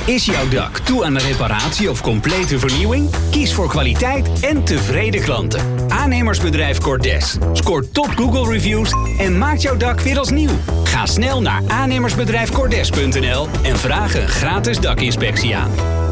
Is jouw dak toe aan een reparatie of complete vernieuwing? Kies voor kwaliteit en tevreden klanten. Aannemersbedrijf Cordes scoort top Google reviews en maakt jouw dak weer als nieuw. Ga snel naar aannemersbedrijfcordes.nl en vraag een gratis dakinspectie aan.